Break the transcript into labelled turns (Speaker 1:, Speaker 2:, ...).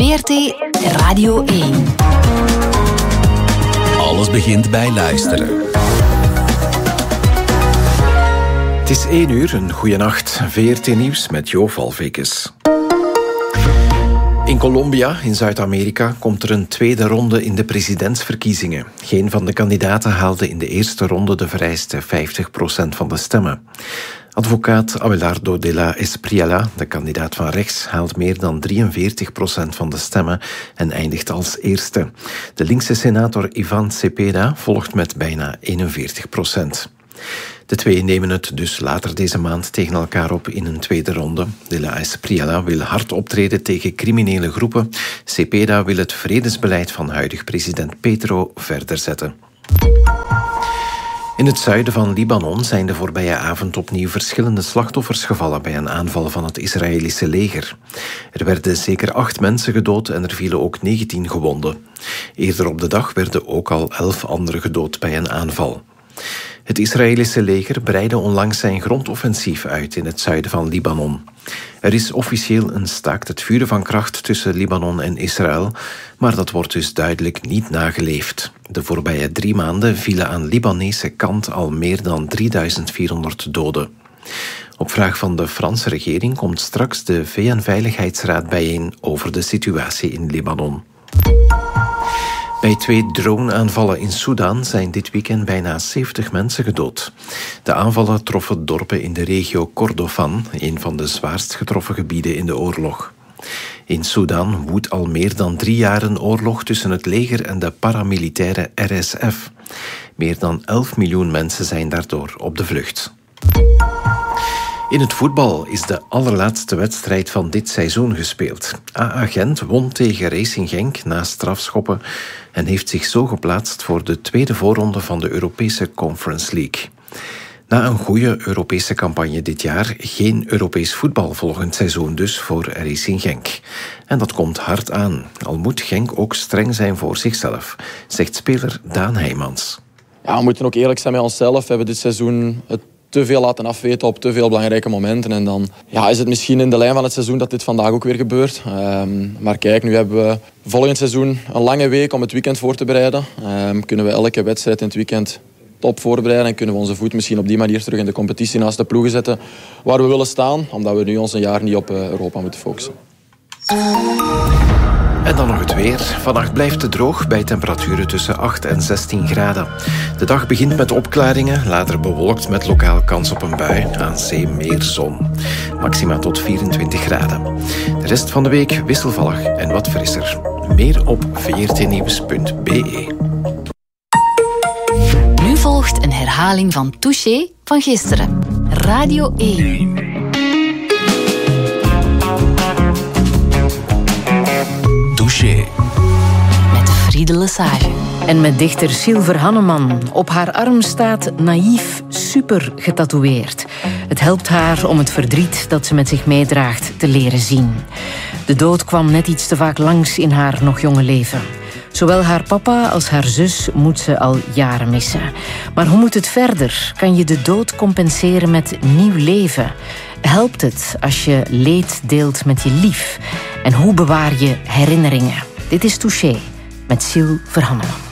Speaker 1: VRT Radio 1.
Speaker 2: Alles begint bij luisteren.
Speaker 3: Het is 1 uur, een goeie nacht. VRT Nieuws met Jo Valvekes. In Colombia, in Zuid-Amerika, komt er een tweede ronde in de presidentsverkiezingen. Geen van de kandidaten haalde in de eerste ronde de vereiste 50% van de stemmen. Advocaat Abelardo de la Espriella, de kandidaat van rechts, haalt meer dan 43% van de stemmen en eindigt als eerste. De linkse senator Ivan Cepeda volgt met bijna 41%. De twee nemen het dus later deze maand tegen elkaar op in een tweede ronde. De la Espriella wil hard optreden tegen criminele groepen. Cepeda wil het vredesbeleid van huidig president Petro verder zetten. In het zuiden van Libanon zijn de voorbije avond opnieuw verschillende slachtoffers gevallen bij een aanval van het Israëlische leger. Er werden zeker 8 mensen gedood en er vielen ook 19 gewonden. Eerder op de dag werden ook al 11 anderen gedood bij een aanval. Het Israëlische leger breidde onlangs zijn grondoffensief uit in het zuiden van Libanon. Er is officieel een staakt het vuren van kracht tussen Libanon en Israël, maar dat wordt dus duidelijk niet nageleefd. De voorbije 3 maanden vielen aan Libanese kant al meer dan 3400 doden. Op vraag van de Franse regering komt straks de VN-veiligheidsraad bijeen over de situatie in Libanon. Bij 2 droneaanvallen in Soedan zijn dit weekend bijna 70 mensen gedood. De aanvallen troffen dorpen in de regio Kordofan, een van de zwaarst getroffen gebieden in de oorlog. In Soedan woedt al meer dan 3 jaar een oorlog tussen het leger en de paramilitaire RSF. Meer dan 11 miljoen mensen zijn daardoor op de vlucht. In het voetbal is de allerlaatste wedstrijd van dit seizoen gespeeld. AA Gent won tegen Racing Genk na strafschoppen en heeft zich zo geplaatst voor de tweede voorronde van de Europese Conference League. Na een goede Europese campagne dit jaar geen Europees voetbal volgend seizoen dus voor Racing Genk. En dat komt hard aan, al moet Genk ook streng zijn voor zichzelf, zegt speler Daan Heijmans.
Speaker 4: Ja, we moeten ook eerlijk zijn met onszelf. We hebben dit seizoen het te veel laten afweten op te veel belangrijke momenten. En dan is het misschien in de lijn van het seizoen dat dit vandaag ook weer gebeurt. Maar kijk, nu hebben we volgend seizoen een lange week om het weekend voor te bereiden. Kunnen we elke wedstrijd in het weekend top voorbereiden en kunnen we onze voet misschien op die manier terug in de competitie naast de ploegen zetten waar we willen staan, omdat we nu ons een jaar niet op Europa moeten focussen.
Speaker 3: En dan nog het weer. Vannacht blijft het droog bij temperaturen tussen 8 en 16 graden. De dag begint met opklaringen, later bewolkt met lokaal kans op een bui. Aan zee meer zon. Maxima tot 24 graden. De rest van de week wisselvallig en wat frisser. Meer op vrtnieuws.be.
Speaker 1: Nu volgt een herhaling van Touché van gisteren. Radio 1.
Speaker 2: Touché.
Speaker 1: Met Friede Lesage.
Speaker 5: En met dichter Silver Hanneman. Op haar arm staat naïef super getatoeëerd. Het helpt haar om het verdriet dat ze met zich meedraagt te leren zien. De dood kwam net iets te vaak langs in haar nog jonge leven. Zowel haar papa als haar zus moet ze al jaren missen. Maar hoe moet het verder? Kan je de dood compenseren met nieuw leven? Helpt het als je leed deelt met je lief? En hoe bewaar je herinneringen? Dit is Touché met Silver Hanneman.